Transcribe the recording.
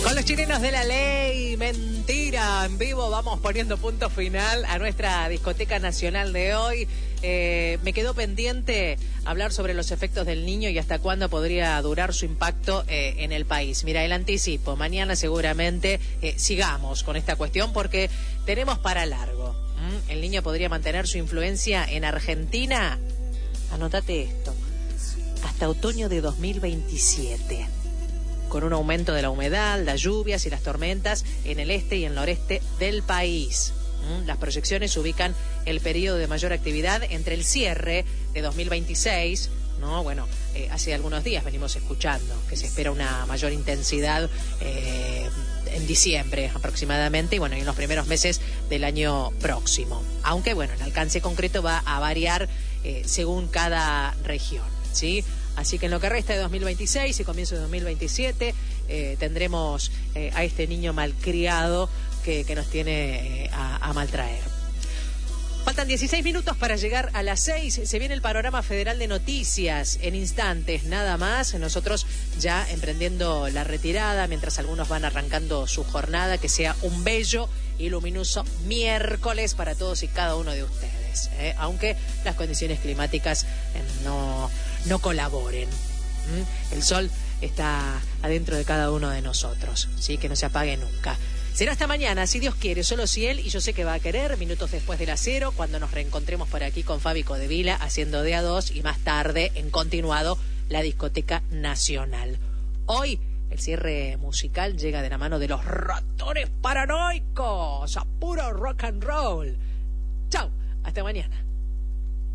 Con los chilenos de la ley, mentira, en vivo vamos poniendo punto final a nuestra discoteca nacional de hoy. Me quedó pendiente hablar sobre los efectos del niño y hasta cuándo podría durar su impacto en el país. Mira, el anticipo, mañana seguramente sigamos con esta cuestión porque tenemos para largo. El niño podría mantener su influencia en Argentina, anótate esto, hasta otoño de 2027. Con un aumento de la humedad, las lluvias y las tormentas en el este y el noreste del país. Las proyecciones ubican el periodo de mayor actividad entre el cierre de 2026, ¿no? Bueno, hace algunos días venimos escuchando que se espera una mayor intensidad en diciembre aproximadamente, y bueno, y en los primeros meses del año próximo. Aunque bueno, el alcance concreto va a variar según cada región, ¿sí? Así que en lo que resta de 2026 y comienzo de 2027 tendremos a este niño malcriado que nos tiene a maltraer. Faltan 16 minutos para llegar a las 6. Se viene el panorama federal de noticias en instantes, nada más. Nosotros ya emprendiendo la retirada, mientras algunos van arrancando su jornada. Que sea un bello y luminoso miércoles para todos y cada uno de ustedes, aunque las condiciones climáticas no colaboren. El sol está adentro de cada uno de nosotros, ¿sí? Que no se apague nunca. Será hasta mañana, si Dios quiere, solo si Él, y yo sé que va a querer, minutos después de las 0, cuando nos reencontremos por aquí con Fabi Codevila haciendo de a 2 y más tarde, en continuado, la discoteca nacional. Hoy, el cierre musical llega de la mano de los Ratones Paranoicos, a puro rock and roll. Chau, hasta mañana.